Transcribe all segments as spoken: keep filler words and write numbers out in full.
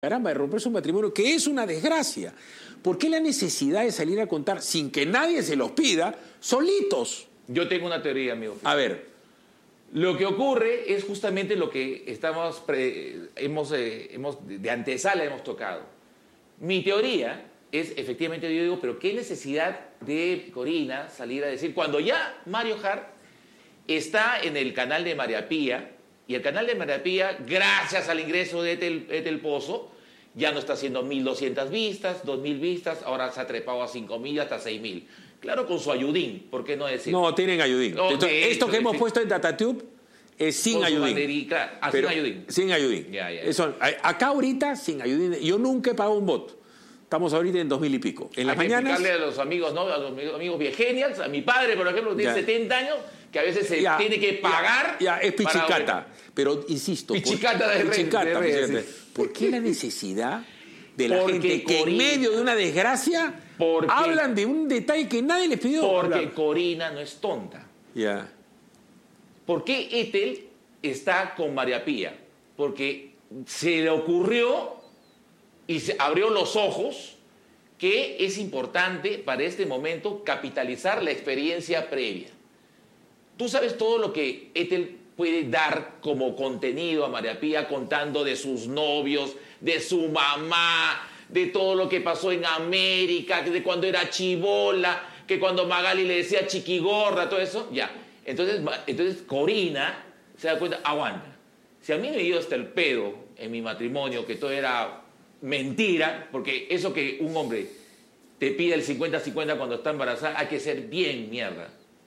caramba, de romperse un matrimonio, que es una desgracia. ¿Por qué la necesidad de salir a contar sin que nadie se los pida, solitos? Yo tengo una teoría, amigo. A ver. Lo que ocurre es justamente lo que estamos pre, hemos, eh, hemos de antesala hemos tocado. Mi teoría es, efectivamente, yo digo, pero ¿qué necesidad de Corina salir a decir cuando ya Mario Hart está en el canal de María Pía, y el canal de María Pía, gracias al ingreso de Etel, Etel Pozo, ya no está haciendo mil doscientas vistas, dos mil vistas, ahora se ha trepado a cinco mil, hasta seis mil. Claro, con su ayudín, ¿por qué no decir? No, tienen ayudín. No, Entonces, esto que hemos sí. puesto en DataTube es sin Con su ayudín. banderí, claro. Ah, Pero, sin ayudín. Sin ayudín. Ya, ya, ya. Eso, acá ahorita, sin ayudín. Yo nunca he pagado un bot. Estamos ahorita en dos mil y pico. En las Hay que mañanas... explicarle a los amigos, ¿no? A los amigos viegenials, a mi padre, por ejemplo, que tiene Ya. setenta años, que a veces se Ya, tiene que pagar. Ya, ya, es pichicata. para- Pero, insisto... por- Pichicata de redes, pichicata, de redes, fíjate. sí. ¿Por qué la necesidad de la Porque gente que Corina- en medio de una desgracia Porque- hablan de un detalle que nadie les pidió Porque hablar? Corina no es tonta. Ya. ¿Por qué Etel está con María Pía? Porque se le ocurrió y se abrió los ojos que es importante para este momento capitalizar la experiencia previa. Tú sabes todo lo que Etel puede dar como contenido a María Pía contando de sus novios, de su mamá, de todo lo que pasó en América, de cuando era chibola, que cuando Magali le decía chiquigorda, todo eso, ya. Entonces, entonces Corina se da cuenta, aguanta. Si a mí me dio hasta el pedo en mi matrimonio, que todo era mentira, porque eso que un hombre te pide el cincuenta cincuenta cuando está embarazada, hay que ser bien mierda.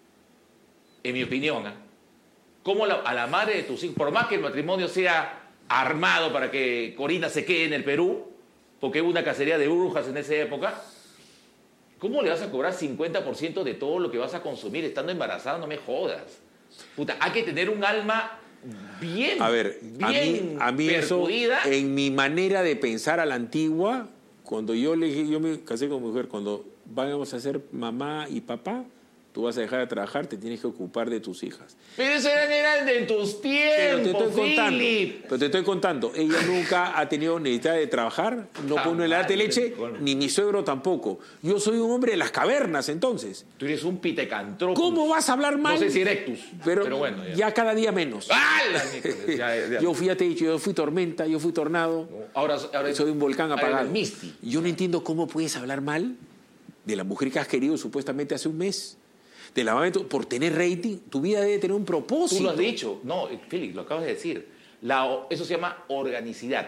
En mi opinión, ¿eh? Como la, a la madre de tus hijos, por más que el matrimonio sea armado para que Corina se quede en el Perú, porque hubo una cacería de brujas en esa época, ¿cómo le vas a cobrar cincuenta por ciento de todo lo que vas a consumir estando embarazada? No me jodas. Puta, hay que tener un alma bien, A ver, a mí, bien a mí eso, perjudida. en mi manera de pensar a la antigua, cuando yo le dije, yo me casé con mi mujer, cuando vamos a ser mamá y papá, tú vas a dejar de trabajar, te tienes que ocupar de tus hijas. Pero eso eran, eran de tus Pero te tiempos, estoy contando, Philip. pero te estoy contando, ella nunca ha tenido necesidad de trabajar, no Jamás, pone el arte de leche, bueno. ni mi suegro tampoco. Yo soy un hombre de las cavernas, entonces. Tú eres un pitecantropus. ¿Cómo vas a hablar mal? No sé si erectus, Pero, pero, bueno. ya. cada día menos. ¡Hala, Nicolás! Ya, ya. Yo fui, ya te he dicho, yo fui tormenta, yo fui tornado. Ahora, ahora Soy un volcán ahora apagado. eres Misty. Yo no entiendo cómo puedes hablar mal de la mujer que has querido supuestamente hace un mes. De la mamá de tu- por tener rating, tu vida debe tener un propósito. Tú lo has dicho. No, Félix, lo acabas de decir. La, eso se llama organicidad.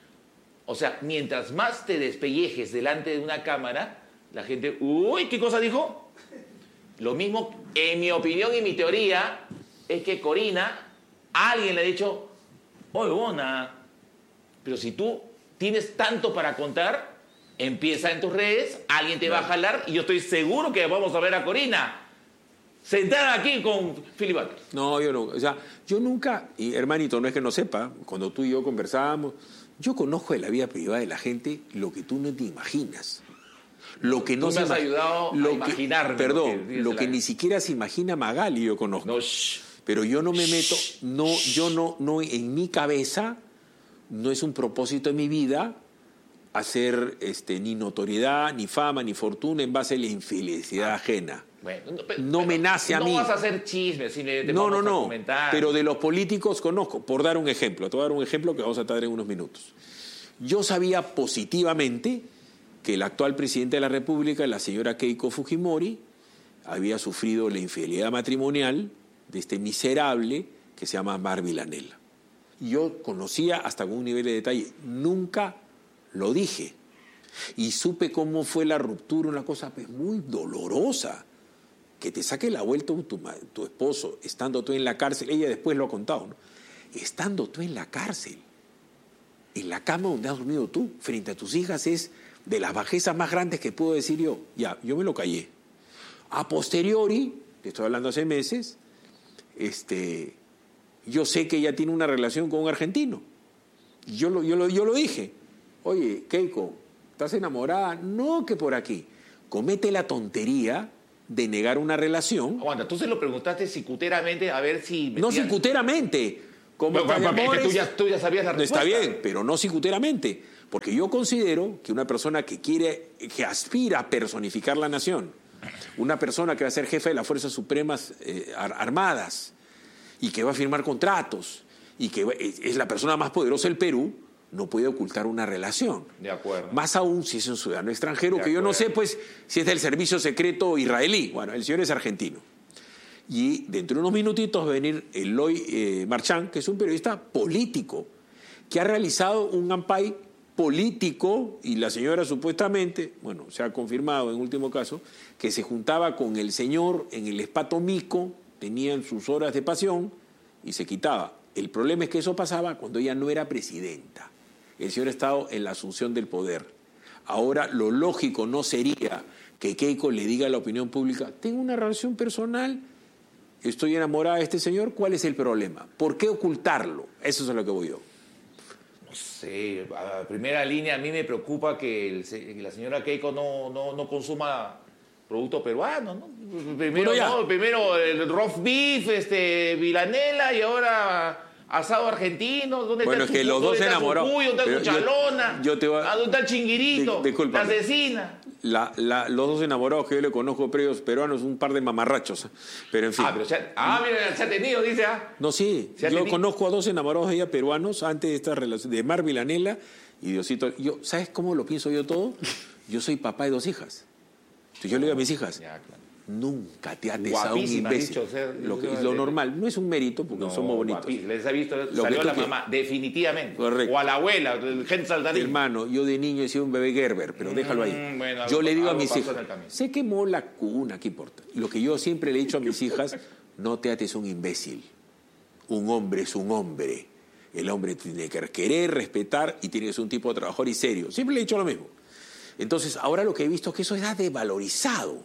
O sea, mientras más te despellejes delante de una cámara, la gente, uy, ¿qué cosa dijo? Lo mismo, en mi opinión y mi teoría, es que Corina, alguien le ha dicho, oye, Bona, pero si tú tienes tanto para contar, empieza en tus redes, alguien te va a jalar y yo estoy seguro que vamos a ver a Corina sentada aquí con Philip Butler. No, yo no. O sea, yo nunca, y hermanito, no es que no sepa, cuando tú y yo conversábamos, yo conozco de la vida privada de la gente lo que tú no te imaginas. Lo que no Tú se me has ima- ayudado a lo que- imaginarme Perdón, lo que dice lo la que gente. ni siquiera se imagina Magali yo conozco. No, shh. Pero yo no me meto, Shh. no, yo no, no, en mi cabeza no es un propósito en mi vida hacer este, ni notoriedad, ni fama, ni fortuna en base a la infelicidad ajena. Bueno, no, pe- No pero me nace a no mí. No vas a hacer chismes, simplemente No, no, vamos a no. comentar. Pero de los políticos conozco, por dar un ejemplo, te voy a dar un ejemplo que vamos a tratar en unos minutos. Yo sabía positivamente que el actual presidente de la República, la señora Keiko Fujimori, había sufrido la infidelidad matrimonial de este miserable que se llama Mar Villanella. Yo conocía hasta con un nivel de detalle, nunca lo dije. Y supe cómo fue la ruptura, una cosa pues, muy dolorosa. Que te saque la vuelta tu, ma- tu esposo, estando tú en la cárcel, ella después lo ha contado, ¿no? Estando tú en la cárcel, en la cama donde has dormido tú, frente a tus hijas, es de las bajezas más grandes que puedo decir yo. Ya, yo me lo callé. A posteriori, te estoy hablando hace meses, este, yo sé que ella tiene una relación con un argentino. Yo lo, yo lo, yo lo dije. Oye, Keiko, ¿estás enamorada? No, que por aquí. Comete la tontería de negar una relación. Aguanta, tú se lo preguntaste cicuteramente a ver si... No cicuteramente. Como Pero, pero, porque amores, tú ya, tú ya sabías la no respuesta. está bien, pero no cicuteramente. Porque yo considero que una persona que quiere, que aspira a personificar la nación, una persona que va a ser jefe de las Fuerzas Supremas eh, Armadas y que va a firmar contratos y que es la persona más poderosa del Perú, no puede ocultar una relación. De acuerdo. Más aún si es un ciudadano extranjero, De que yo no acuerdo. sé pues si es del servicio secreto israelí. Bueno, el señor es argentino. Y dentro de unos minutitos va a venir Eloy eh, Marchand, que es un periodista político, que ha realizado un ampay político, y la señora supuestamente, bueno, se ha confirmado en último caso, que se juntaba con el señor en el Espato Mico, tenían sus horas de pasión y se quitaba. El problema es que eso pasaba cuando ella no era presidenta. El señor ha estado en la asunción del poder. Ahora lo lógico no sería que Keiko le diga a la opinión pública, tengo una relación personal, estoy enamorada de este señor, ¿cuál es el problema? ¿Por qué ocultarlo? Eso es a lo que voy yo. No sé, a primera línea a mí me preocupa que, el, que la señora Keiko no, no, no consuma producto peruano, ¿no? Primero, Bueno, no, primero el roast beef, este, vilanela y ahora asado argentino. ¿Dónde Bueno, está es que los dos enamorados. ¿Dónde está Pero su yo- chalona? yo te voy a- ¿Dónde está el chinguirito? Di- discúlpame. La asesina. La, la, los dos enamorados que yo le conozco previos peruanos, un par de mamarrachos. Pero en fin. Ah, pero se ha, ah, mira, se ha tenido, dice, ah. No, sí. ¿Se ha Yo tenido? conozco a dos enamorados de ella peruanos antes de esta relación, de Mar Vilanela y Diosito. Yo, ¿sabes cómo lo pienso yo todo? Yo soy papá de dos hijas. Entonces yo le digo a mis hijas, Ya, claro. nunca te ates a un Guapísimas, imbécil. dicho, o sea, lo, que, yo- lo normal. No es un mérito porque No, somos bonitos. guapi- les he visto, Lo que salió tú la quieras. mamá, definitivamente. Correcto. O a la abuela, el gen saltarín. Hermano, yo de niño he sido un bebé Gerber, pero déjalo ahí. Mm, bueno, yo algo- le digo a algo mis pasó hijas, en el camino. se quemó la cuna, ¿qué importa? Lo que yo siempre le he dicho a mis hijas, no te ates a un imbécil. Un hombre es un hombre. El hombre tiene que querer, respetar y tiene que ser un tipo de trabajador y serio. Siempre le he dicho lo mismo. Entonces, ahora lo que he visto es que eso era devalorizado.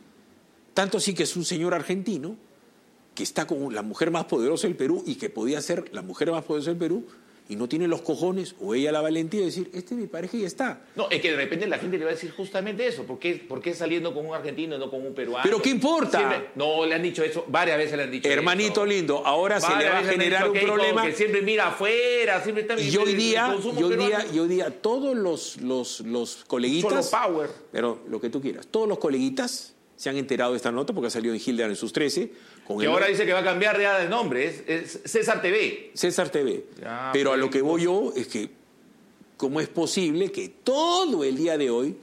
Tanto así que es un señor argentino que está con la mujer más poderosa del Perú y que podía ser la mujer más poderosa del Perú y no tiene los cojones o ella la valentía de decir, este es mi pareja y ya está. No, es que de repente la gente le va a decir justamente eso. ¿Por qué, por qué saliendo con un argentino y no con un peruano? ¿Pero qué importa? Siempre- no, le han dicho eso, varias veces le han dicho Hermanito eso. lindo, ahora se le Varias va a veces le han generar dicho un que Keiko, problema. Que siempre mira afuera, siempre está... Y hoy el- día, el consumo y hoy día, peruano. y hoy día todos los, los, los coleguitas, Solo power. pero lo que tú quieras, todos los coleguitas se han enterado de esta nota porque ha salido en Gilder en sus trece. Con Que el- ahora dice que va a cambiar ya de nombre, es, es César T V. César T V. Ya, Pero a lo pues, que voy yo es que, ¿cómo es posible que todo el día de hoy,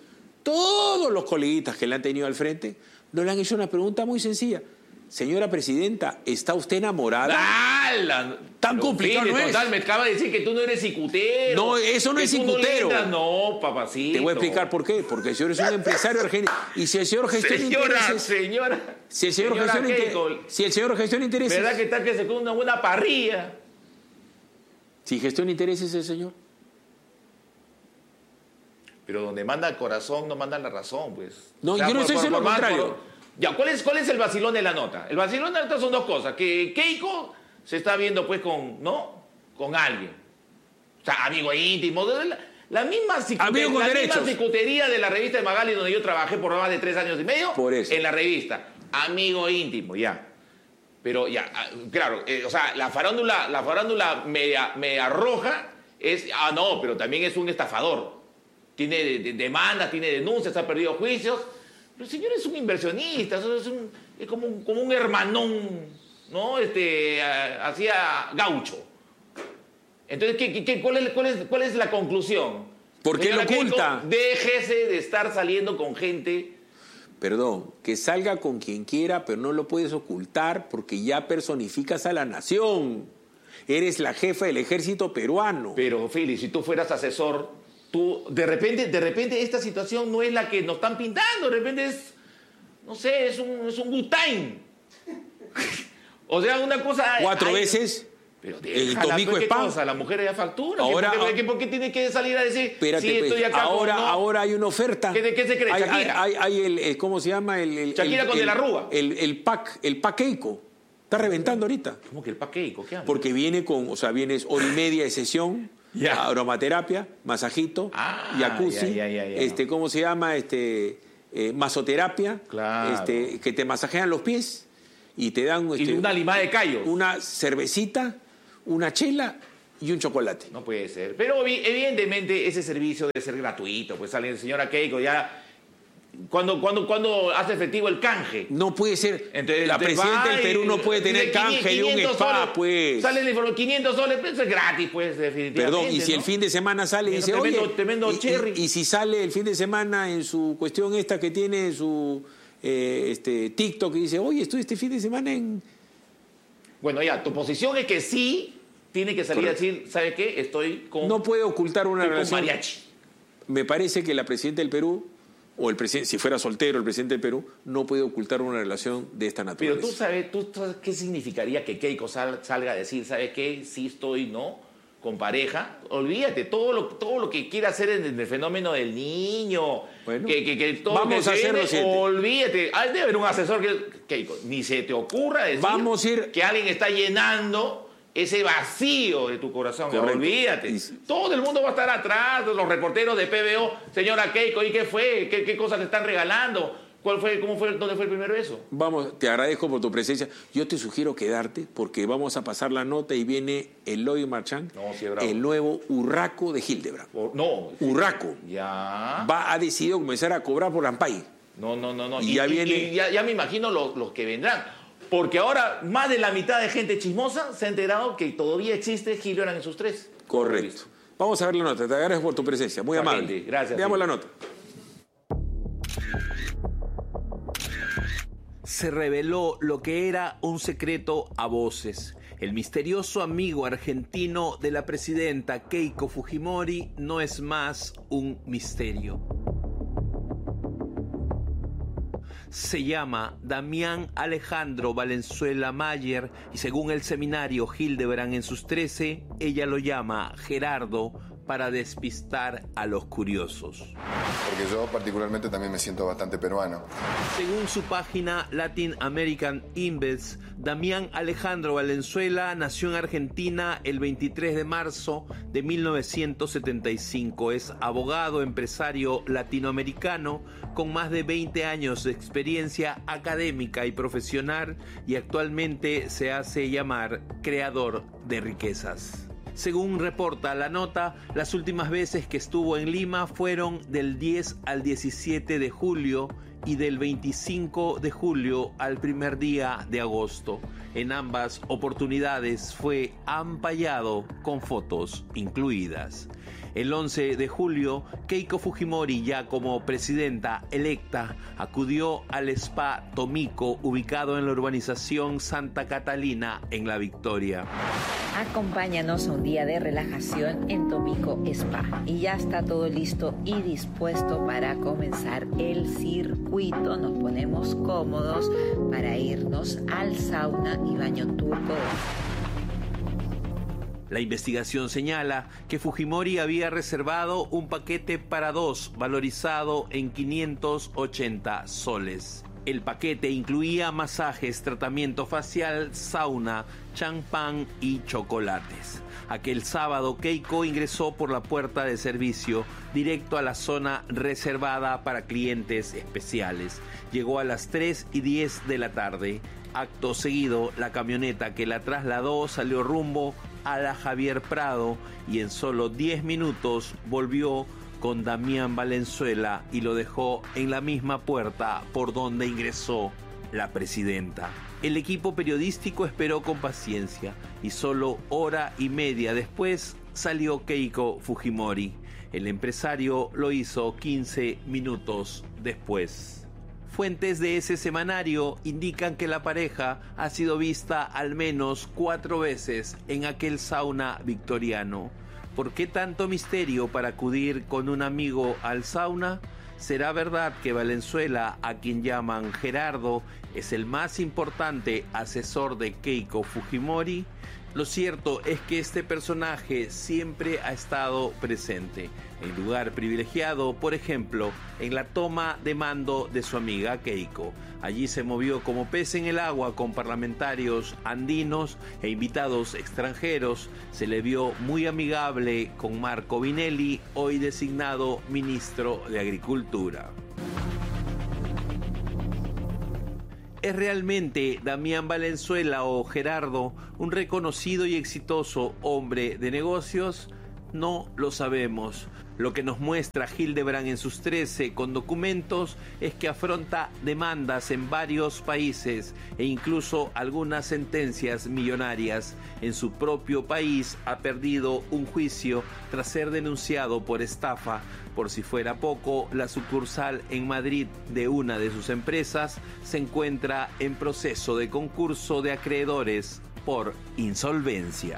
todos los coleguitas que le han tenido al frente, no le han hecho una pregunta muy sencilla? Señora presidenta, ¿está usted enamorada? ¡Hala! Tan Pero, complicado Fili, no es. total, me acaba de decir que tú no eres cicutero. No, eso no que es tú no le cicutero. entras. No, papacito. Te voy a explicar por qué. Porque el señor es un empresario argentino. Y si el señor gestiona Señora, intereses... señora. Si el señor señora gestiona, Keiko, inter- si el señor gestiona intereses... ¿verdad que tal que se come una buena parrilla? Si gestiona intereses el señor... Pero donde manda el corazón, no manda la razón, pues. No, yo no estoy diciendo lo más- contrario. Ya, ¿cuál es, ¿cuál es el vacilón de la nota? El vacilón de la nota son dos cosas. Que Keiko se está viendo, pues, con, ¿no? Con alguien. O sea, amigo íntimo. La, la misma, cicu- Amigo con la misma derechos. cicutería de la revista de Magali, donde yo trabajé por más de tres años y medio. Por eso. En la revista. Amigo íntimo, ya. Pero ya, ah, claro, eh, o sea, la farándula, la farándula media, media roja es, ah, no, pero también es un estafador. Tiene de- de- demandas, tiene denuncias, ha perdido juicios. Pero el señor es un inversionista, es, un- es como, un, como un hermanón, ¿no? Este, ah, hacía gaucho. Entonces, ¿qué, qué- qué- cuál, es, cuál, es, ¿cuál es la conclusión? ¿Por qué Señora lo oculta? Keiko, déjese de estar saliendo con gente. Perdón, que salga con quien quiera, pero no lo puedes ocultar porque ya personificas a la nación. Eres la jefa del ejército peruano. Pero, Fili, si tú fueras asesor, tú, de repente, de repente esta situación no es la que nos están pintando, de repente es, no sé, es un, es un good time. O sea, una cosa... Cuatro ay, veces Pero el déjala, Tomico pues, ¿qué Spam. cosa? La mujer ya factura. Ahora- ¿Por qué, por qué tiene que salir a decir, Espérate, sí, estoy pues, acá ahora, con, no? ahora hay una oferta. ¿Qué- de qué se cree, Hay, Shakira? hay, hay, hay el, eh, ¿cómo se llama? El, el, Shakira el- con el- De la Rúa. El, el pack, el pack Keiko. Está reventando ahorita. ¿Cómo que el paqueico? ¿Qué habla? Porque viene con, o sea, viene hora y media de sesión, Ya. aromaterapia, masajito, Ah, jacuzzi, ya, ya, ya, ya. este, ¿cómo se llama? Este, eh, masoterapia, Claro. este, que te masajean los pies y te dan Y este, una limada de callos. una cervecita, una chela y un chocolate. No puede ser. Pero evidentemente ese servicio debe ser gratuito. Pues sale la señora Keiko ya... Cuando, cuando, cuando hace efectivo el canje. No puede ser. Entonces, la presidenta del Perú no puede tener canje de un spa, soles, pues. Sale el informe, quinientos soles, pues es gratis, pues, definitivamente. Perdón, y si ¿no? el fin de semana sale y dice, tremendo, oye, tremendo y, cherry. Y, y si sale el fin de semana en su cuestión esta que tiene en su eh, este, TikTok y dice, oye, estoy este fin de semana en... Bueno, ya, tu posición es que sí tiene que salir Correcto. a decir, ¿sabe qué? Estoy con... No puede ocultar una estoy relación. con mariachi. Me parece que la presidenta del Perú, o el presidente, si fuera soltero el presidente del Perú, no puede ocultar una relación de esta naturaleza. Pero tú sabes, tú sabes qué significaría que Keiko sal, salga a decir, ¿sabes qué? Sí estoy, ¿no? Con pareja. Olvídate, todo lo, todo lo que quiera hacer en el fenómeno del niño. Bueno, que, que, que todo vamos que a hacer lo viene, siguiente. olvídate. Hay debe haber un asesor que, Keiko, ni se te ocurra decir Vamos a ir... que alguien está llenando ese vacío de tu corazón. Correcto. Olvídate. Y... todo el mundo va a estar atrás, los reporteros de P B O, señora Keiko, ¿y qué fue? ¿Qué, qué cosas le están regalando? ¿Cuál fue, cómo fue, dónde fue el primer beso? Vamos, te agradezco por tu presencia. Yo te sugiero quedarte porque vamos a pasar la nota y viene Eloy Marchand, No, sí, bravo. el nuevo Urraco de Hildebrand. Por- no. Urraco. Ya. Va, ha decidido comenzar a cobrar por Ampay. No, no, no, no. Y ya viene- y ya, ya me imagino los, los que vendrán. Porque ahora más de la mitad de gente chismosa se ha enterado que todavía existe Hildebrand en sus tres. Correcto. Vamos a ver la nota. Te agradezco por tu presencia. Muy Excelente. amable. Gracias, Veamos sí. la nota. Se reveló lo que era un secreto a voces. El misterioso amigo argentino de la presidenta Keiko Fujimori no es más un misterio. Se llama Damián Alejandro Valenzuela Mayer y según el seminario Hildebrand en sus trece, ella lo llama Gerardo para despistar a los curiosos. Porque yo particularmente también me siento bastante peruano. Según su página Latin American Invest, Damián Alejandro Valenzuela nació en Argentina el veintitrés de marzo de mil novecientos setenta y cinco. Es abogado, empresario latinoamericano con más de veinte años de experiencia académica y profesional y actualmente se hace llamar creador de riquezas. Según reporta la nota, las últimas veces que estuvo en Lima fueron del diez al diecisiete de julio y del veinticinco de julio al primer día de agosto. En ambas oportunidades fue ampallado con fotos incluidas. El once de julio, Keiko Fujimori, ya como presidenta electa, acudió al Spa Tomiko, ubicado en la urbanización Santa Catalina, en La Victoria. Acompáñanos a un día de relajación en Tomiko Spa. Y ya está todo listo y dispuesto para comenzar el circuito. Nos ponemos cómodos para irnos al sauna y baño turco. La investigación señala que Fujimori había reservado un paquete para dos, valorizado en quinientos ochenta soles. El paquete incluía masajes, tratamiento facial, sauna, champán y chocolates. Aquel sábado, Keiko ingresó por la puerta de servicio directo a la zona reservada para clientes especiales. Llegó a las tres y diez de la tarde. Acto seguido, la camioneta que la trasladó salió rumbo a la Javier Prado y en solo diez minutos volvió con Damián Valenzuela y lo dejó en la misma puerta por donde ingresó la presidenta. El equipo periodístico esperó con paciencia y solo hora y media después salió Keiko Fujimori. El empresario lo hizo quince minutos después. Fuentes de ese semanario indican que la pareja ha sido vista al menos cuatro veces en aquel sauna victoriano. ¿Por qué tanto misterio para acudir con un amigo al sauna? ¿Será verdad que Valenzuela, a quien llaman Gerardo, es el más importante asesor de Keiko Fujimori? Lo cierto es que este personaje siempre ha estado presente, en lugar privilegiado, por ejemplo, en la toma de mando de su amiga Keiko. Allí se movió como pez en el agua con parlamentarios andinos e invitados extranjeros. Se le vio muy amigable con Marco Vinelli, hoy designado ministro de Agricultura. ¿Es realmente Damián Valenzuela o Gerardo un reconocido y exitoso hombre de negocios? No lo sabemos. Lo que nos muestra Hildebrand en sus trece con documentos es que afronta demandas en varios países e incluso algunas sentencias millonarias. En su propio país ha perdido un juicio tras ser denunciado por estafa. Por si fuera poco, la sucursal en Madrid de una de sus empresas se encuentra en proceso de concurso de acreedores por insolvencia.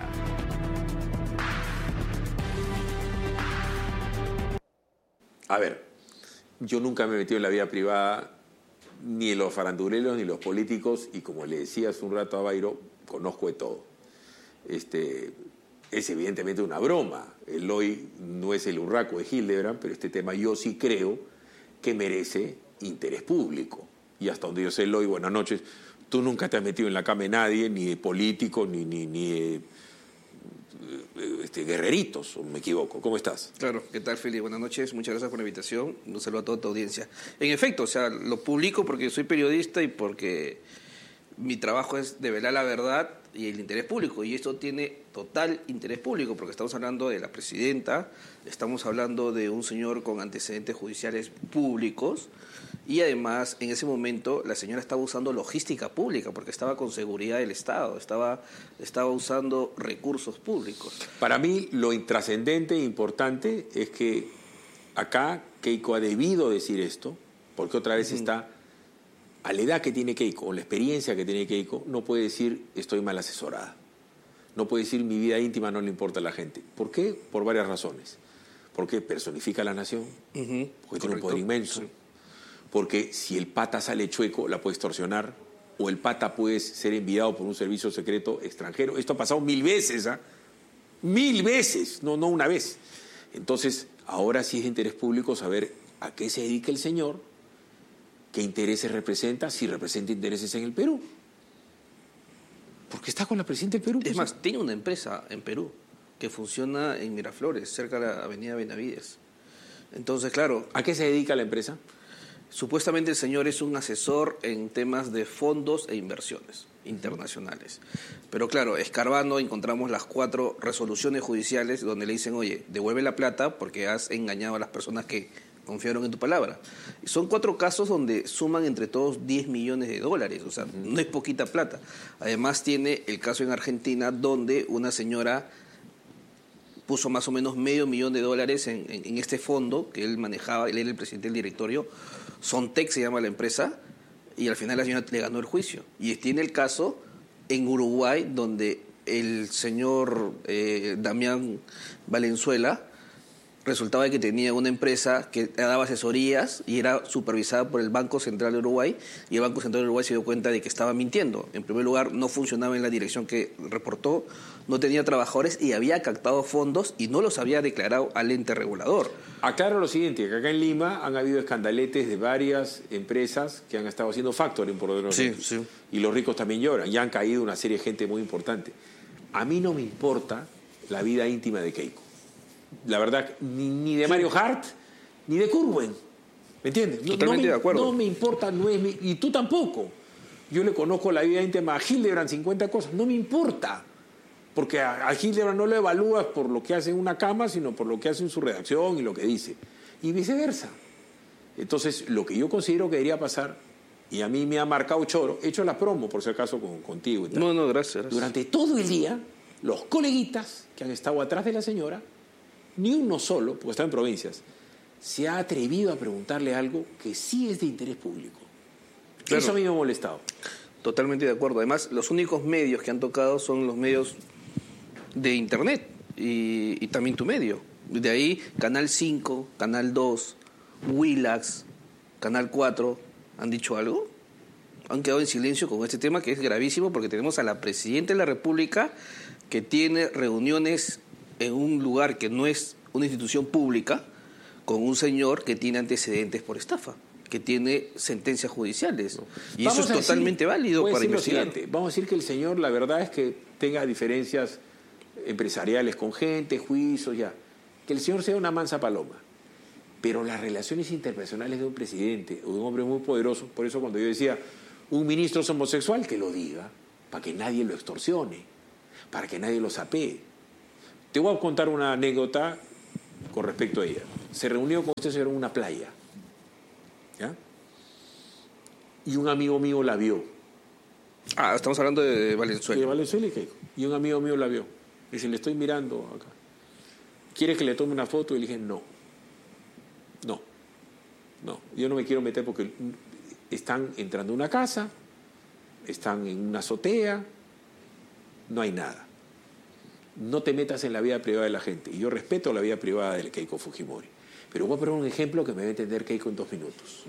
A ver, yo nunca me he metido en la vida privada, ni en los faranduleros, ni en los políticos, y como le decía hace un rato a Bairo, conozco de todo. Este, es evidentemente una broma. El hoy no es el urraco de Hildebrand, pero este tema yo sí creo que merece interés público. Y hasta donde yo sé, Eloy, buenas noches, tú nunca te has metido en la cama de nadie, ni de político, ni, ni, ni de Este, guerreritos, o me equivoco. ¿Cómo estás? Claro, ¿qué tal, Feli? Buenas noches, muchas gracias por la invitación. Un saludo a toda tu audiencia. En efecto, o sea, lo publico porque soy periodista y porque mi trabajo es develar la verdad y el interés público. Y esto tiene total interés público porque estamos hablando de la presidenta, estamos hablando de un señor con antecedentes judiciales públicos y además en ese momento la señora estaba usando logística pública porque estaba con seguridad del Estado, estaba, estaba usando recursos públicos. Para mí lo intrascendente e importante es que acá Keiko ha debido decir esto, porque otra vez uh-huh. está, a la edad que tiene Keiko, o la experiencia que tiene Keiko, no puede decir estoy mal asesorada. No puede decir mi vida íntima no le importa a la gente. ¿Por qué? Por varias razones. Porque personifica a la nación, uh-huh. porque tiene un poder inmenso. Sí. Porque si el pata sale chueco, la puede extorsionar, o el pata puede ser enviado por un servicio secreto extranjero. Esto ha pasado mil veces, ¿ah? ¿eh? Mil veces, no, no una vez. Entonces, ahora sí es de interés público saber a qué se dedica el señor, qué intereses representa, si representa intereses en el Perú. Porque está con la presidenta del Perú. Es más, tiene una empresa en Perú que funciona en Miraflores, cerca de la avenida Benavides. Entonces, claro... ¿A qué se dedica la empresa? Supuestamente el señor es un asesor en temas de fondos e inversiones internacionales. Pero claro, escarbando encontramos las cuatro resoluciones judiciales donde le dicen, oye, devuelve la plata porque has engañado a las personas que confiaron en tu palabra. Son cuatro casos donde suman entre todos diez millones de dólares, o sea, no es poquita plata. Además tiene el caso en Argentina donde una señora puso más o menos medio millón de dólares en, en, en este fondo que él manejaba, él era el presidente del directorio, Sontec se llama la empresa, y al final la señora le ganó el juicio. Y tiene el caso en Uruguay donde el señor eh, Damián Valenzuela resultaba que tenía una empresa que daba asesorías y era supervisada por el Banco Central de Uruguay, y el Banco Central de Uruguay se dio cuenta de que estaba mintiendo. En primer lugar, no funcionaba en la dirección que reportó, no tenía trabajadores y había captado fondos y no los había declarado al ente regulador. Aclaro lo siguiente, que acá en Lima han habido escandaletes de varias empresas que han estado haciendo factoring por orden. Sí, sí. Y los ricos también lloran, y han caído una serie de gente muy importante. A mí no me importa la vida íntima de Keiko. La verdad, ni, ni de Mario Hart, ni de Curwen. ¿Me entiendes? No, Totalmente no me, de acuerdo. No me importa, no es mi, y tú tampoco. Yo le conozco la vida íntima a Hildebrand, cincuenta cosas. No me importa. Porque a, a Hildebrand no lo evalúas por lo que hace en una cama, sino por lo que hace en su redacción y lo que dice. Y viceversa. Entonces, lo que yo considero que debería pasar, y a mí me ha marcado choro, he hecho la promo, por si acaso, con, contigo y tal. No, no, gracias, gracias. Durante todo el día, los coleguitas que han estado atrás de la señora, ni uno solo, porque está en provincias, se ha atrevido a preguntarle algo que sí es de interés público. Claro. Eso a mí me ha molestado. Totalmente de acuerdo. Además, los únicos medios que han tocado son los medios de Internet y, y también tu medio. De ahí, Canal cinco, Canal dos, Willax, Canal cuatro, ¿han dicho algo? Han quedado en silencio con este tema que es gravísimo porque tenemos a la Presidenta de la República que tiene reuniones en un lugar que no es una institución pública, con un señor que tiene antecedentes por estafa, que tiene sentencias judiciales. No. Y Vamos eso es totalmente decir, válido para investigar. Vamos a decir que el señor, la verdad es que tenga diferencias empresariales con gente, juicios, ya. Que el señor sea una mansa paloma. Pero las relaciones interpersonales de un presidente o de un hombre muy poderoso, por eso cuando yo decía, Un ministro es homosexual, que lo diga, para que nadie lo extorsione, para que nadie lo sapee. Te voy a contar una anécdota con respecto a ella. Se reunió con este señor en una playa, ¿ya? Y un amigo mío la vio. Ah, estamos hablando de Valenzuela. De Valenzuela y Keiko. Y un amigo mío la vio. Dice, le estoy mirando acá. ¿Quiere que le tome una foto? Y le dije, no. No. No. Yo no me quiero meter porque están entrando a una casa, están en una azotea, no hay nada. No te metas en la vida privada de la gente. Y yo respeto la vida privada de Keiko Fujimori. Pero voy a poner un ejemplo que me va a entender Keiko en dos minutos.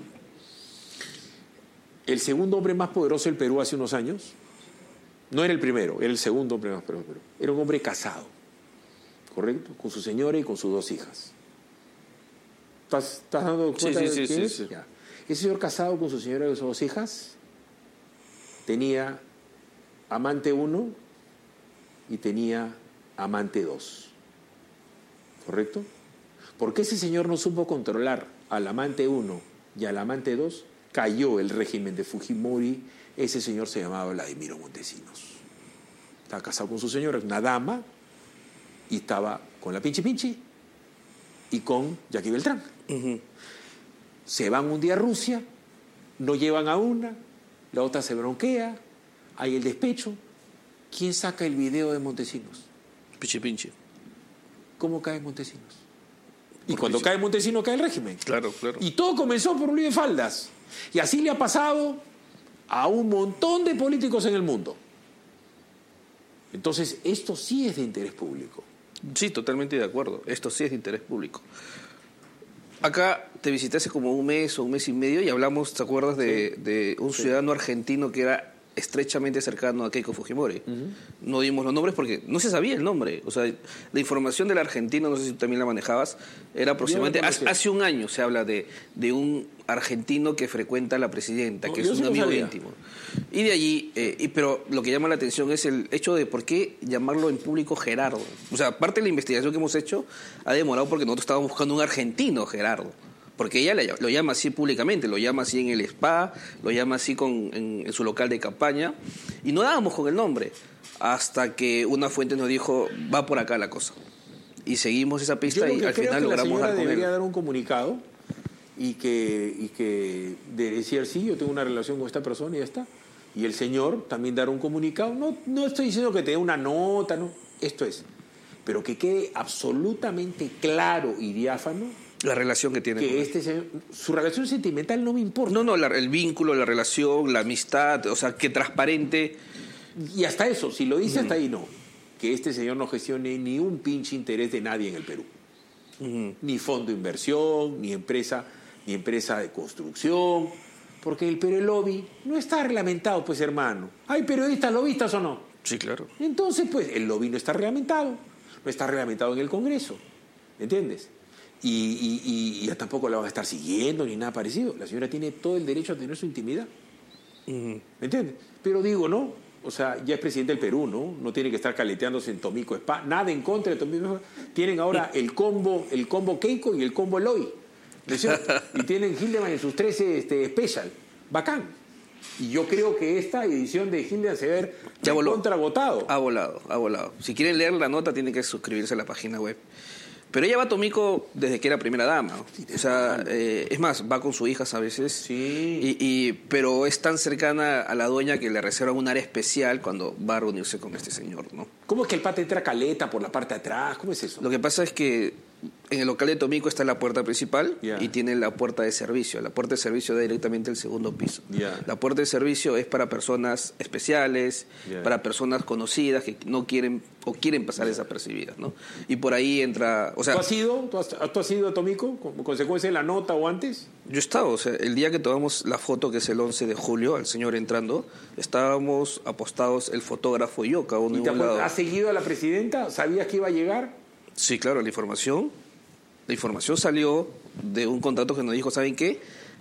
El segundo hombre más poderoso del Perú hace unos años, no era el primero, era el segundo hombre más poderoso del Perú. Era un hombre casado, ¿correcto? Con su señora y con sus dos hijas. ¿Estás, estás dando cuenta sí, de sí, quién sí, es? sí. Ya. Ese señor casado con su señora y sus dos hijas tenía amante uno y tenía amante dos, ¿correcto? Porque ese señor no supo controlar al amante uno y al amante dos, cayó el régimen de Fujimori. Ese señor se llamaba Vladimiro Montesinos. Estaba casado con su señora, una dama, y estaba con la Pinchi Pinchi y con Jackie Beltrán. Uh-huh. Se van un día a Rusia, no llevan a una, la otra se bronquea, hay el despecho. ¿Quién saca el video de Montesinos? Pinche pinche. ¿Cómo cae Montesinos? Y cuando cae Montesinos cae el régimen. Claro, claro. Y todo comenzó por un lío de faldas. Y así le ha pasado a un montón de políticos en el mundo. Entonces, esto sí es de interés público. Sí, totalmente de acuerdo. Esto sí es de interés público. Acá te visité hace como un mes o un mes y medio y hablamos, ¿te acuerdas de, Sí. de un Sí. ciudadano argentino que era estrechamente cercano a Keiko Fujimori? Uh-huh. No dimos los nombres porque no se sabía el nombre. O sea, la información del argentino, no sé si tú también la manejabas, era aproximadamente... no hace, hace un año se habla de, de un argentino que frecuenta a la presidenta, No, que yo es sí un lo amigo sabía. íntimo. Y de allí, eh, y, pero lo que llama la atención es el hecho de por qué llamarlo en público Gerardo. O sea, parte de la investigación que hemos hecho ha demorado porque nosotros estábamos buscando un argentino Gerardo. Porque ella lo llama así públicamente, lo llama así en el spa, lo llama así con, en, en su local de campaña, y no dábamos con el nombre, hasta que una fuente nos dijo, va por acá la cosa. Y seguimos esa pista y al final logramos dar con él. Debería dar un comunicado y que, y que de decir, sí, yo tengo una relación con esta persona y ya está. Y el señor también dar un comunicado. No, no estoy diciendo que te dé una nota, no, esto es. Pero que quede absolutamente claro y diáfano la relación que tiene que con este señor, su relación sentimental no me importa. No, no, la, el vínculo, la relación, la amistad, o sea, que transparente. Y hasta eso, si lo dice, uh-huh. hasta ahí no. Que este señor no gestione ni un pinche interés de nadie en el Perú. Uh-huh. Ni fondo de inversión, ni empresa, ni empresa de construcción. Porque el Perú el lobby no está reglamentado, pues, hermano. ¿Hay periodistas lobistas o no? Sí, claro. Entonces, pues, el lobby no está reglamentado. No está reglamentado en el Congreso. ¿Entiendes? Y, y, y, y tampoco la van a estar siguiendo ni nada parecido. La señora tiene todo el derecho a tener su intimidad. Uh-huh. ¿Me entiendes? Pero digo, ¿no? O sea, ya es presidente del Perú, ¿no? No tiene que estar caleteándose en Tomiko Spa. Nada en contra de Tomiko Spa. Tienen ahora el combo, el combo Keiko y el combo Eloy. ¿No es cierto? Y tienen Hildeman en sus trece este, special. Bacán. Y yo creo que esta edición de Hildeman se va a ver contravotado. Ha volado, ha volado. Si quieren leer la nota, tienen que suscribirse a la página web. Pero ella va a Tomiko desde que era primera dama. O sea, eh, es más, va con su hija a veces. Sí. Y, y, pero es tan cercana a la dueña que le reserva un área especial cuando va a reunirse con este señor, ¿no? ¿Cómo es que el pata entra caleta por la parte de atrás? ¿Cómo es eso? Lo que pasa es que en el local de Tomiko está la puerta principal yeah. y tiene la puerta de servicio. La puerta de servicio da directamente al segundo piso. Yeah. La puerta de servicio es para personas especiales, yeah. para personas conocidas que no quieren o quieren pasar yeah. desapercibidas, ¿no? Y por ahí entra... O sea, ¿Tú has ido? ¿Tú has, ¿tú has ido a Tomiko como consecuencia de la nota o antes? Yo he estado, o sea, el día que tomamos la foto, que es el once de julio, al señor entrando, estábamos apostados el fotógrafo y yo, cada uno en un lado. ¿Has seguido a la presidenta? ¿Sabías que iba a llegar? Sí, claro, la información, la información salió de un contrato que nos dijo, ¿saben qué?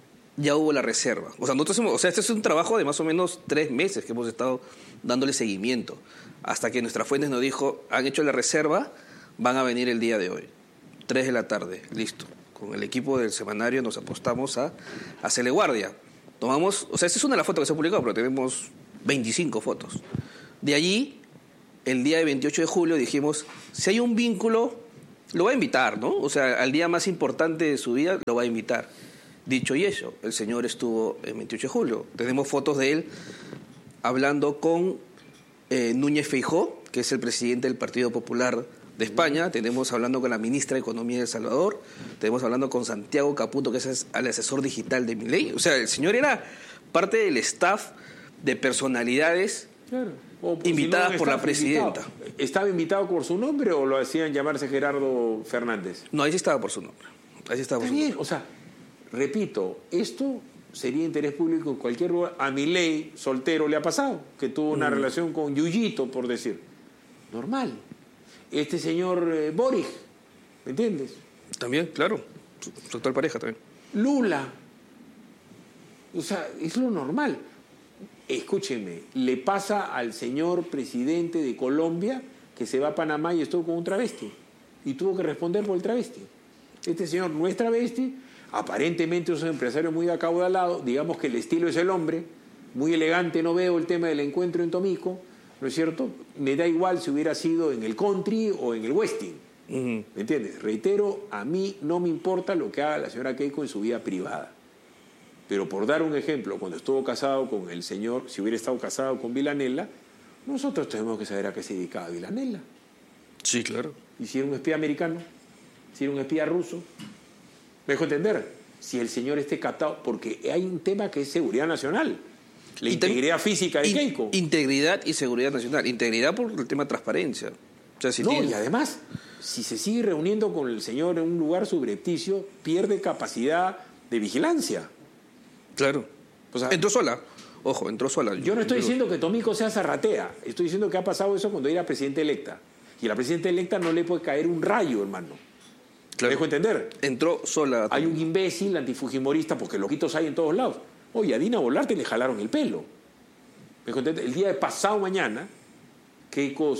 Ya hubo la reserva. O sea, nosotros hemos, o sea, este es un trabajo de más o menos tres meses que hemos estado dándole seguimiento, hasta que nuestras fuentes nos dijo, han hecho la reserva, van a venir el día de hoy, tres de la tarde, listo. Con el equipo del semanario nos apostamos a hacerle guardia. Tomamos, o sea, esta es una de las fotos que se ha publicado, pero tenemos veinticinco fotos. De allí, el día de veintiocho de julio dijimos, si hay un vínculo, lo va a invitar, ¿no? O sea, al día más importante de su vida lo va a invitar. Dicho y hecho, el señor estuvo el veintiocho de julio. Tenemos fotos de él hablando con eh, Núñez Feijóo, que es el presidente del Partido Popular de España. Tenemos hablando con la ministra de Economía de El Salvador. Tenemos hablando con Santiago Caputo, que es el asesor digital de Milei. O sea, el señor era parte del staff de personalidades claro. o, invitadas si no, por la presidenta. Invitado. ¿Estaba invitado por su nombre o lo hacían llamarse Gerardo Fernández? No, ahí sí estaba por su nombre. Ahí sí estaba por Está su bien, nombre. o sea, repito, esto sería interés público en cualquier lugar. A Milei, soltero, le ha pasado, que tuvo una mm. relación con Yuyito, por decir. Normal. Este señor eh, Boric, ¿me entiendes? También, claro. Su, su actual pareja también. Lula. O sea, es lo normal. Escúcheme, le pasa al señor presidente de Colombia que se va a Panamá y estuvo con un travesti. Y tuvo que responder por el travesti. Este señor no es travesti, aparentemente es un empresario muy acaudalado, digamos que el estilo es el hombre, muy elegante, no veo el tema del encuentro en Tomico, ¿no es cierto? Me da igual si hubiera sido en el country o en el western. Uh-huh. ¿Me entiendes? Reitero, a mí no me importa lo que haga la señora Keiko en su vida privada. Pero por dar un ejemplo, cuando estuvo casado con el señor, si hubiera estado casado con Villanella, nosotros tenemos que saber a qué se dedicaba Villanella. Sí, claro. ¿Y si era un espía americano? ¿Si era un espía ruso? ¿Me dejo entender? Si el señor esté captado, porque hay un tema que es seguridad nacional. La integridad física de in, Keiko. Integridad y seguridad nacional. Integridad por el tema de transparencia. O sea, si no, tiene... y además, si se sigue reuniendo con el señor en un lugar subrepticio, pierde capacidad de vigilancia. Claro. O sea, entró sola. Ojo, entró sola. Yo no estoy diciendo que Tomico sea zarratea. Estoy diciendo que ha pasado eso cuando era presidenta electa. Y a la presidenta electa no le puede caer un rayo, hermano. Claro. ¿Me dejo entender? Entró sola. Hay un imbécil antifujimorista, porque loquitos hay en todos lados. Oye, a Dina Boluarte le jalaron el pelo. ¿Me dejo entender? El día de pasado mañana, Keiko,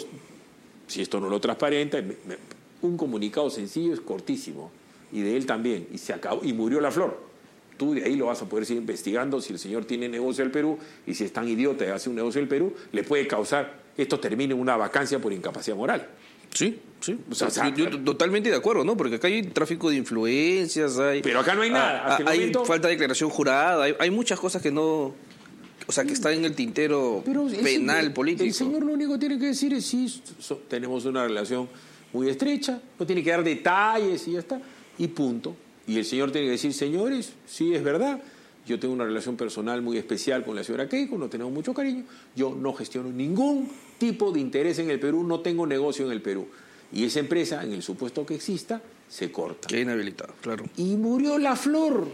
si esto no lo transparenta, me, me, un comunicado sencillo es cortísimo. Y de él también. Y se acabó. Y murió la flor. Tú de ahí lo vas a poder seguir investigando si el señor tiene negocio del Perú y si es tan idiota y hace un negocio del Perú, le puede causar, esto termine en una vacancia por incapacidad moral. Sí, sí. O sea, o sea, yo, yo totalmente de acuerdo, ¿no? Porque acá hay tráfico de influencias, hay... Pero acá no hay nada. Hasta hay momento, falta de declaración jurada, hay, hay muchas cosas que no... O sea, que están en el tintero pero penal, el, político. El señor lo único que tiene que decir es sí, so, tenemos una relación muy estrecha, no tiene que dar detalles y ya está, y punto. Y el señor tiene que decir, señores, sí es verdad, yo tengo una relación personal muy especial con la señora Keiko, nos tenemos mucho cariño, yo no gestiono ningún tipo de interés en el Perú, no tengo negocio en el Perú. Y esa empresa, en el supuesto que exista, se corta. Queda inhabilitado, claro. Y murió la flor,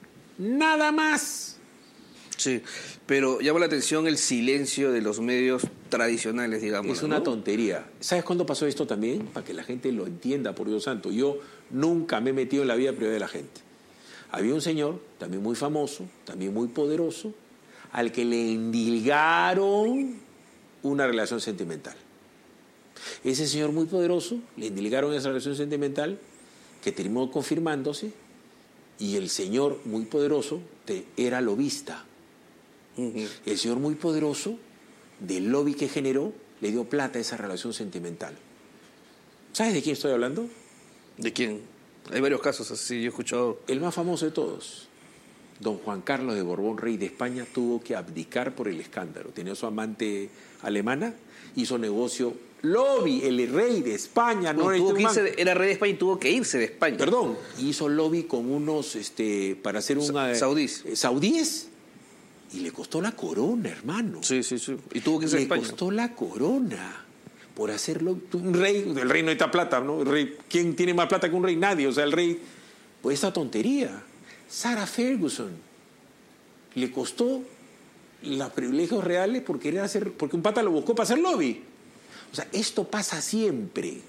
nada más. Sí, pero llama la atención el silencio de los medios tradicionales, digamos. Es una ¿no? tontería. ¿Sabes cuándo pasó esto también? Para que la gente lo entienda, por Dios santo. Yo nunca me he metido en la vida privada de la gente. Había un señor, también muy famoso, también muy poderoso, al que le endilgaron una relación sentimental. Ese señor muy poderoso, le endilgaron esa relación sentimental que terminó confirmándose y el señor muy poderoso te, era lobista. Uh-huh. El señor muy poderoso, del lobby que generó, le dio plata a esa relación sentimental. ¿Sabes de quién estoy hablando? ¿De quién? Hay varios casos así, yo he escuchado. El más famoso de todos, don Juan Carlos de Borbón, rey de España, tuvo que abdicar por el escándalo. Tenía su amante alemana, hizo negocio, lobby, el rey de España. No, no tuvo que irse, era rey de España y tuvo que irse de España. Perdón, hizo lobby con unos, este, para hacer una... Saudíes. Eh, saudíes. Y le costó la corona, hermano. Sí, sí, sí. Y tuvo que irse de España. Le costó la corona por hacerlo. Un rey, el rey no necesita plata, ¿no? El rey, ¿quién tiene más plata que un rey? Nadie. O sea, el rey, pues esta tontería. Sarah Ferguson le costó los privilegios reales por querer hacer, porque un pata lo buscó para hacer lobby. O sea, esto pasa siempre.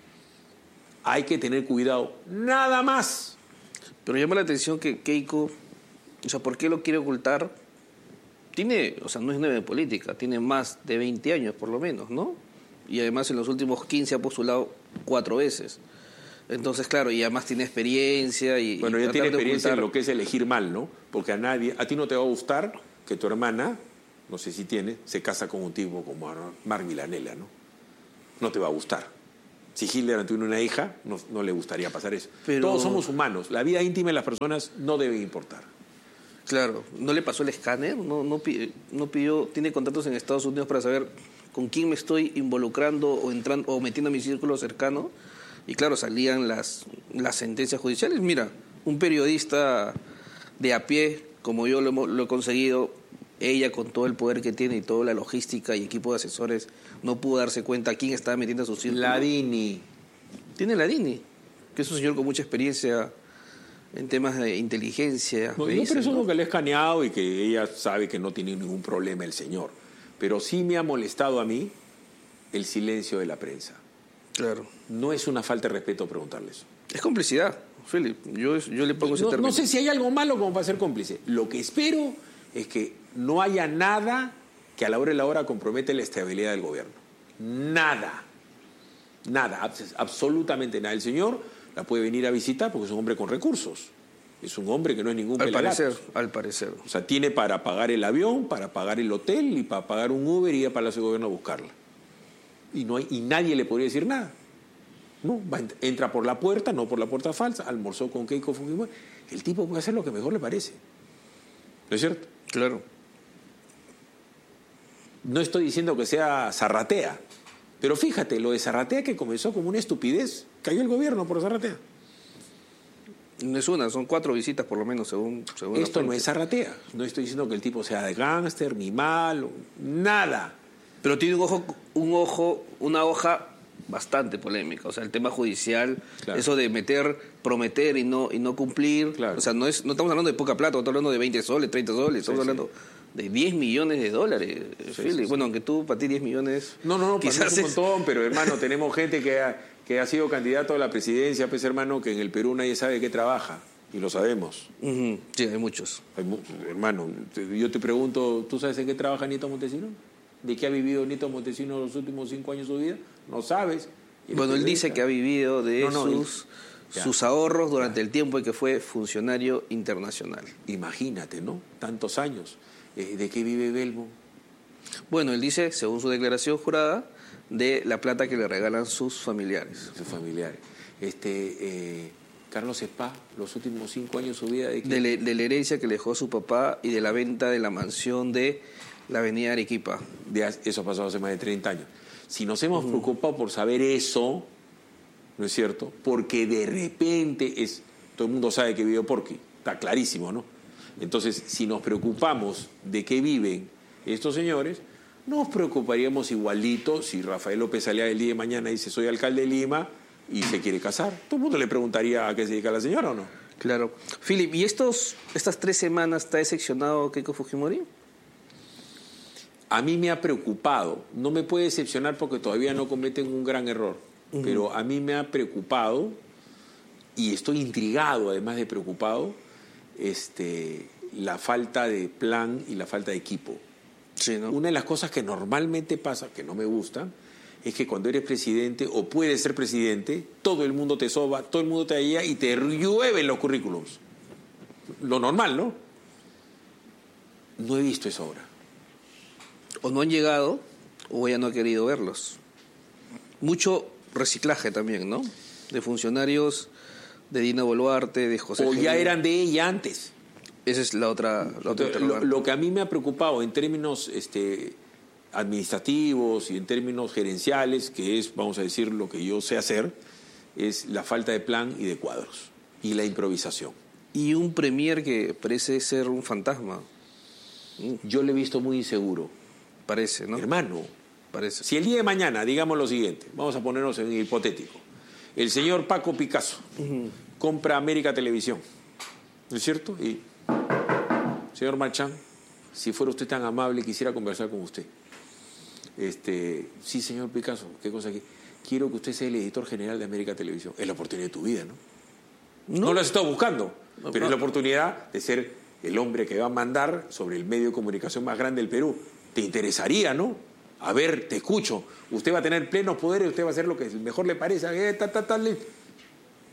Hay que tener cuidado. Nada más. Pero llama la atención que Keiko, o sea, ¿por qué lo quiere ocultar? Tiene, o sea, no es nueva en política, tiene más de veinte años por lo menos, ¿no? Y además en los últimos quince ha postulado cuatro veces. Entonces, claro, y además tiene experiencia y... Bueno, y ya tiene tratar de experiencia en ocultar- lo que es elegir mal, ¿no? Porque a nadie, a ti no te va a gustar que tu hermana, no sé si tiene, se casa con un tipo como Marc Milanella, ¿no? No te va a gustar. Si Hitler tuviera una hija, no, no le gustaría pasar eso. Pero- Todos somos humanos. La vida íntima de las personas no debe importar. Claro, ¿no le pasó el escáner? ¿No, no, pi- no pidió, tiene contactos en Estados Unidos para saber con quién me estoy involucrando o entrando o metiendo a mi círculo cercano? Y claro, salían las, las sentencias judiciales. Mira, un periodista de a pie, como yo lo, hemos- lo he conseguido, ella con todo el poder que tiene y toda la logística y equipo de asesores, no pudo darse cuenta a quién estaba metiendo a su círculo. La Dini. Tiene la Dini, que es un señor con mucha experiencia en temas de inteligencia. No, me yo dicen, presumo ¿no? que le he escaneado y que ella sabe que no tiene ningún problema el señor. Pero sí me ha molestado a mí el silencio de la prensa. Claro. No es una falta de respeto preguntarle eso. Es complicidad, Philip. Yo, yo le pongo ese No, término. no sé si hay algo malo como para ser cómplice. Lo que espero es que no haya nada que a la hora de la hora compromete la estabilidad del gobierno. Nada. Nada, abs- absolutamente nada. El señor la puede venir a visitar porque es un hombre con recursos. Es un hombre que no es ningún Al pelagatos. parecer, al parecer. O sea, tiene para pagar el avión, para pagar el hotel y para pagar un Uber y ir a Palacio de Gobierno a buscarla. Y, no hay, y nadie le podría decir nada. No, va, entra por la puerta, no por la puerta falsa, almorzó con Keiko Fujimori. El tipo puede hacer lo que mejor le parece. ¿No es cierto? Claro. No estoy diciendo que sea Zarratea, pero fíjate, lo de Zarratea que comenzó como una estupidez, cayó el gobierno por Zarratea. No es una, son cuatro visitas por lo menos, según, según la Esto no fuente. es Zarratea. No estoy diciendo que el tipo sea de gángster, ni malo, nada. Pero tiene un ojo, un ojo, una hoja bastante polémica. O sea, el tema judicial, Claro. eso de meter, prometer y no, y no cumplir. Claro. O sea, no es, no estamos hablando de poca plata, estamos hablando de veinte soles, treinta soles, estamos Sí, hablando de diez millones de dólares, Philip. sí, sí. Bueno, aunque tú, para ti diez millones. No, no, no, quizás quizás un es- montón, pero hermano, tenemos gente que ha, que ha sido candidato a la presidencia, pues hermano, que en el Perú nadie sabe qué trabaja, y lo sabemos. Ujú, sí, hay muchos. Hay mu- hermano, te- yo te pregunto, ¿tú sabes en qué trabaja Nieto Montesino? ¿De qué ha vivido Nieto Montesino los últimos cinco años de su vida? No sabes. Y Bueno, él eres dice periodista. que ha vivido de No, no, él- sus, ya. sus ahorros durante el tiempo en que fue funcionario internacional. Imagínate, ¿no? Tantos años. Eh, ¿De qué vive Belmo? Bueno, él dice, según su declaración jurada, de la plata que le regalan sus familiares. Sus familiares. Este, eh, Carlos Espa, los últimos cinco años de su vida, ¿de qué? De, le- de la herencia que le dejó su papá y de la venta de la mansión de la avenida Arequipa. De hace- eso ha pasado hace más de treinta años. Si nos hemos preocupado por saber eso, ¿no es cierto? Porque de repente es, todo el mundo sabe que vive Porqui, está clarísimo, ¿no? Entonces, si nos preocupamos de qué viven estos señores, nos preocuparíamos igualito si Rafael López salía el día de mañana y dice soy alcalde de Lima y se quiere casar. Todo el mundo le preguntaría a qué se dedica la señora o no. Claro. Philip, ¿y estos, estas tres semanas está decepcionado Keiko Fujimori? A mí me ha preocupado, no me puede decepcionar porque todavía no cometen un gran error, pero a mí me ha preocupado y estoy intrigado, además de preocupado, este, la falta de plan y la falta de equipo. Sí, ¿no? Una de las cosas que normalmente pasa, que no me gusta, es que cuando eres presidente o puedes ser presidente, todo el mundo te soba, todo el mundo te guía y te llueven los currículums. Lo normal, ¿no? No he visto eso ahora. O no han llegado o ella no ha querido verlos. Mucho reciclaje también, ¿no? De funcionarios de Dina Boluarte, de José O ya Gil. eran de ella antes. Esa es la otra, la otra Entonces, lo, interrogante. lo que a mí me ha preocupado en términos este, administrativos y en términos gerenciales, que es, vamos a decir, lo que yo sé hacer, es la falta de plan y de cuadros y la improvisación. Y un premier que parece ser un fantasma. Yo le he visto muy inseguro. Parece, ¿no? Hermano, Parece. si el día de mañana, digamos lo siguiente, vamos a ponernos en hipotético, el señor Paco Picasso compra América Televisión, ¿no es cierto? Y, señor Marchán, si fuera usted tan amable, quisiera conversar con usted. Este, sí, señor Picasso, ¿qué cosa que quiero que usted sea el editor general de América Televisión? Es la oportunidad de tu vida, ¿no? No, lo has estado buscando, No, pero no. es la oportunidad de ser el hombre que va a mandar sobre el medio de comunicación más grande del Perú. ¿Te interesaría, no? A ver, te escucho. Usted va a tener plenos poderes, usted va a hacer lo que mejor le parece. Eh, ta, ta, ta, le-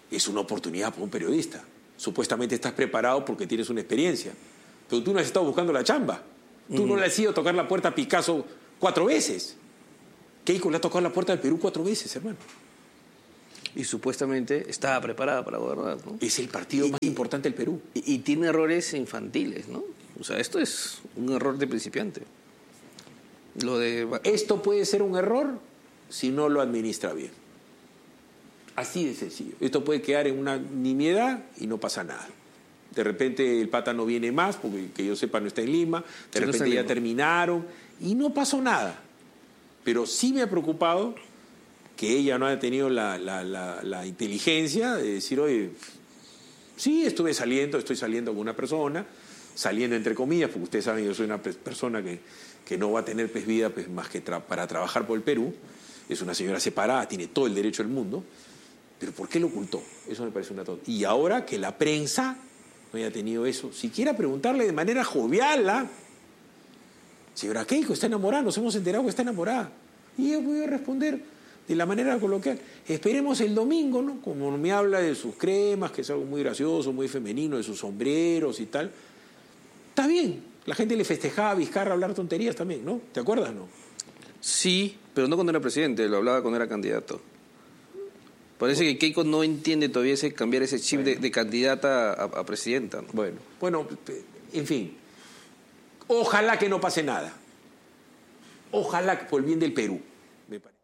es una oportunidad para un periodista. Supuestamente estás preparado porque tienes una experiencia, pero tú no has estado buscando la chamba. Tú uh-huh. no le has ido a tocar la puerta a Picasso cuatro veces. Keiko le ha tocado la puerta del Perú cuatro veces, hermano. Y supuestamente estaba preparada para gobernar, ¿no? Es el partido y, más importante del Perú. Y, y tiene errores infantiles, ¿no? O sea, esto es un error de principiante. Lo de... Esto puede ser un error si no lo administra bien. Así de sencillo. Esto puede quedar en una nimiedad y no pasa nada. De repente el pata no viene más, porque que yo sepa no está en Lima. De sí, repente no ya terminaron y no pasó nada. Pero sí me ha preocupado que ella no haya tenido la, la, la, la inteligencia de decir, oye, sí, estuve saliendo, estoy saliendo con una persona, saliendo entre comillas, porque ustedes saben que yo soy una persona que, que no va a tener pues, vida pues, más que tra- para trabajar por el Perú. Es una señora separada, tiene todo el derecho del mundo. Pero ¿por qué lo ocultó? Eso me parece una tontería. Y ahora que la prensa no haya tenido eso, siquiera preguntarle de manera jovial, ¿ah? Señora Keiko, está enamorada, nos hemos enterado que está enamorada. Y yo voy a responder de la manera coloquial. Esperemos el domingo, ¿no? Como me habla de sus cremas, que es algo muy gracioso, muy femenino, de sus sombreros y tal. Está bien, la gente le festejaba a Vizcarra hablar tonterías también, ¿no? ¿Te acuerdas, no? Sí, pero no cuando era presidente, lo hablaba cuando era candidato. Parece que Keiko no entiende todavía ese cambiar ese chip bueno. de, de candidata a, a presidenta, ¿no? Bueno, bueno, en fin. Ojalá que no pase nada. Ojalá por el bien del Perú, me parece.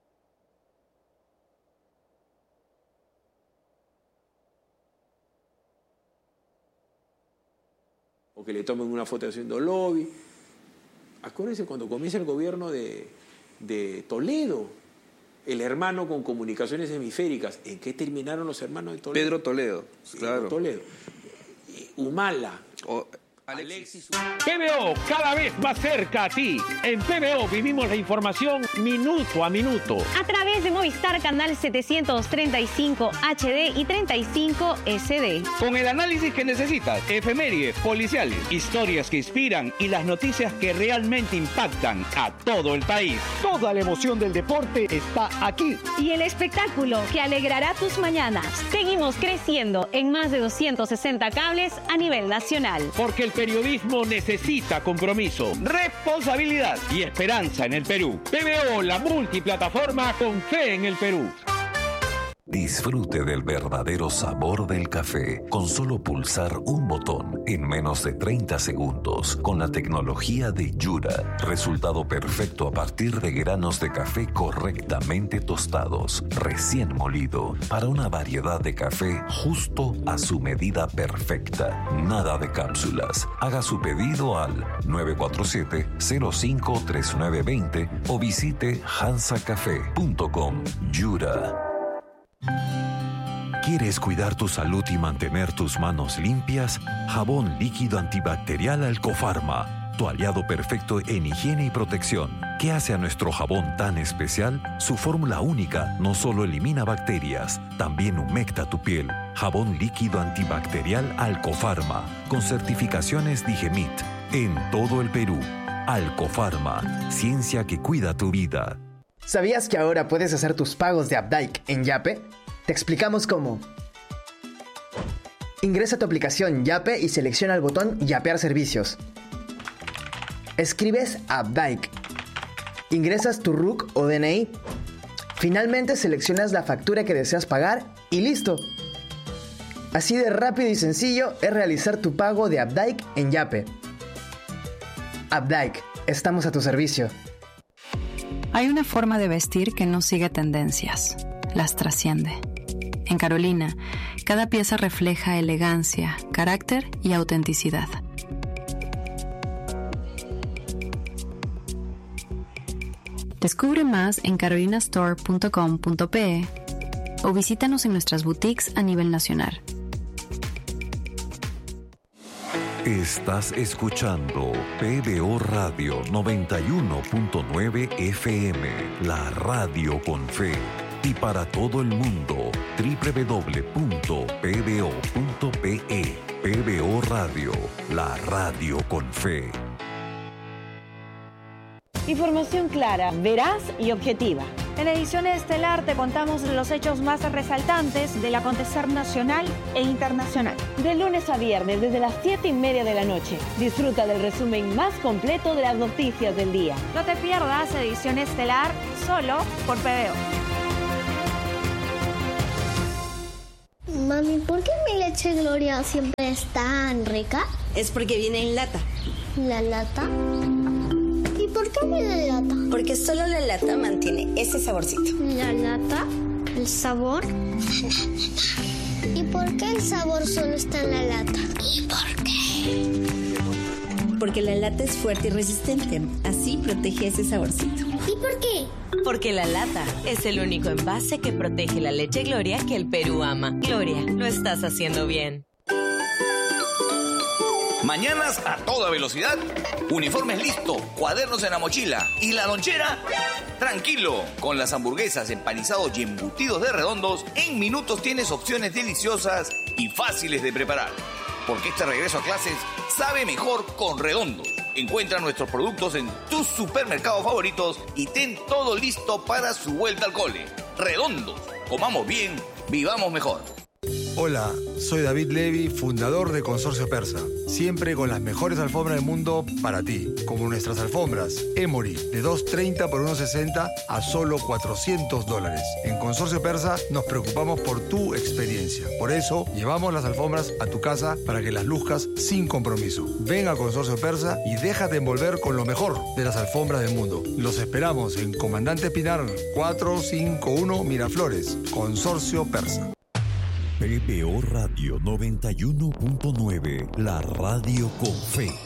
O que le tomen una foto haciendo lobby. Acuérdense cuando comienza el gobierno de, de Toledo, el hermano con comunicaciones hemisféricas. ¿En qué terminaron los hermanos de Toledo? Pedro Toledo, sí, claro. Toledo. Humala. O... Alexis. P B O, cada vez más cerca a ti. En P B O vivimos la información minuto a minuto. A través de Movistar Canal setecientos treinta y cinco H D y treinta y cinco S D. Con el análisis que necesitas, efemérides, policiales, historias que inspiran y las noticias que realmente impactan a todo el país. Toda la emoción del deporte está aquí. Y el espectáculo que alegrará tus mañanas. Seguimos creciendo en más de doscientos sesenta cables a nivel nacional. Porque el periodismo necesita compromiso, responsabilidad y esperanza en el Perú. P B O, la multiplataforma con fe en el Perú. Disfrute del verdadero sabor del café con solo pulsar un botón en menos de treinta segundos con la tecnología de Yura. Resultado perfecto a partir de granos de café correctamente tostados, recién molido, para una variedad de café justo a su medida perfecta. Nada de cápsulas. Haga su pedido al nueve cuatro siete, cero cinco tres nueve dos cero o visite hansa café punto com. Yura. ¿Quieres cuidar tu salud y mantener tus manos limpias? Jabón líquido antibacterial Alcofarma, tu aliado perfecto en higiene y protección. ¿Qué hace a nuestro jabón tan especial? Su fórmula única no solo elimina bacterias, también humecta tu piel. Jabón líquido antibacterial Alcofarma, con certificaciones Digemit, en todo el Perú. Alcofarma, ciencia que cuida tu vida. ¿Sabías que ahora puedes hacer tus pagos de Updike en Yape? Te explicamos cómo. Ingresa a tu aplicación Yape y selecciona el botón Yapear servicios. Escribes Updike. Ingresas tu R U C o D N I. Finalmente seleccionas la factura que deseas pagar y listo. Así de rápido y sencillo es realizar tu pago de Updike en Yape. Updike, estamos a tu servicio. Hay una forma de vestir que no sigue tendencias, las trasciende. En Carolina, cada pieza refleja elegancia, carácter y autenticidad. Descubre más en carolina store punto com punto pe o visítanos en nuestras boutiques a nivel nacional. Estás escuchando P B O Radio noventa y uno punto nueve F M, la radio con fe. Y para todo el mundo, doble u doble u doble u punto p b o punto p e. P B O Radio, la radio con fe. Información clara, veraz y objetiva. En edición estelar te contamos los hechos más resaltantes del acontecer nacional e internacional. De lunes a viernes, desde las siete y media de la noche. Disfruta del resumen más completo de las noticias del día. No te pierdas edición estelar solo por P B O. Mami, ¿por qué mi leche Gloria siempre es tan rica? Es porque viene en lata. ¿La lata? ¿Y por qué viene en lata? Porque solo la lata mantiene ese saborcito. ¿La lata? ¿El sabor? ¿Y por qué el sabor solo está en la lata? ¿Y por qué? Porque la lata es fuerte y resistente. Así protege ese saborcito. ¿Y por qué? Porque la lata es el único envase que protege la leche Gloria que el Perú ama. Gloria, lo estás haciendo bien. Mañanas a toda velocidad, uniformes listo, cuadernos en la mochila y la lonchera. Tranquilo, con las hamburguesas, empanizados y embutidos de Redondos, en minutos tienes opciones deliciosas y fáciles de preparar. Porque este regreso a clases sabe mejor con Redondos. Encuentra nuestros productos en tus supermercados favoritos y ten todo listo para su vuelta al cole. Redondos, comamos bien, vivamos mejor. Hola, soy David Levy, fundador de Consorcio Persa. Siempre con las mejores alfombras del mundo para ti. Como nuestras alfombras Emory, de dos treinta por uno sesenta a solo cuatrocientos dólares. En Consorcio Persa nos preocupamos por tu experiencia. Por eso, llevamos las alfombras a tu casa para que las luzcas sin compromiso. Ven a Consorcio Persa y déjate envolver con lo mejor de las alfombras del mundo. Los esperamos en Comandante Pinar cuatrocientos cincuenta y uno Miraflores. Consorcio Persa. P B O Radio noventa y uno punto nueve, la radio con fe.